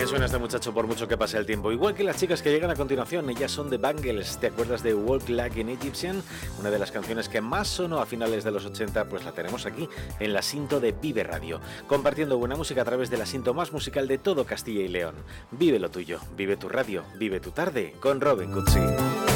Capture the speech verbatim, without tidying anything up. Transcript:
bien suena este muchacho por mucho que pase el tiempo. Igual que las chicas que llegan a continuación, ellas son The Bangles. ¿Te acuerdas de Walk Like an Egyptian? Una de las canciones que más sonó a finales de los ochenta, pues la tenemos aquí, en la Sinto de Vive Radio, compartiendo buena música a través de la Sinto más musical de todo Castilla y León. Vive lo tuyo, vive tu radio, vive tu tarde, con Robin Cutsi.